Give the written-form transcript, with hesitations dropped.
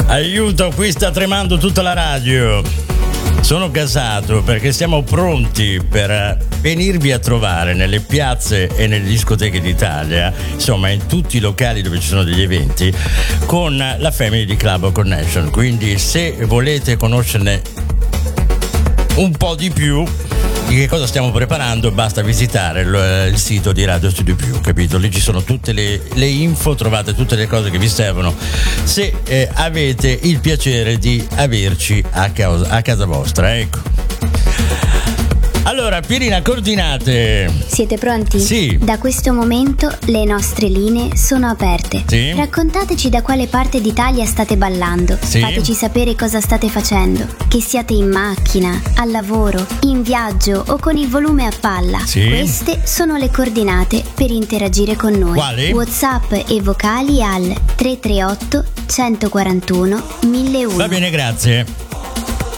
Aiuto, qui sta tremando tutta la radio. Sono gasato perché siamo pronti per venirvi a trovare nelle piazze e nelle discoteche d'Italia, insomma in tutti i locali dove ci sono degli eventi, con la Family di Club Connection. Quindi se volete conoscerne un po' di più di che cosa stiamo preparando, basta visitare il sito di Radio Studio Più, capito? Lì ci sono tutte le info, trovate tutte le cose che vi servono se avete il piacere di averci a casa vostra, ecco. Allora, Pierina, coordinate. Siete pronti? Sì. Da questo momento le nostre linee sono aperte. Sì. Raccontateci da quale parte d'Italia state ballando. Sì. Fateci sapere cosa state facendo. Che siate in macchina, al lavoro, in viaggio o con il volume a palla. Sì. Queste sono le coordinate per interagire con noi. Quali? WhatsApp e vocali al 338 141 1001. Va bene, grazie.